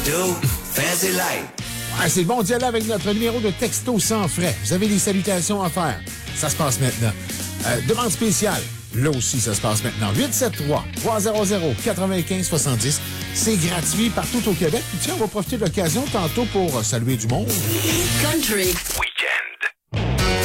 do, fancy life. Ah, c'est bon d'y aller avec notre numéro de texto sans frais. Vous avez des salutations à faire. Ça se passe maintenant. Demande spéciale. Là aussi, ça se passe maintenant. 873-300-9570. C'est gratuit partout au Québec. Puis tiens, on va profiter de l'occasion tantôt pour saluer du monde. Country. Oui.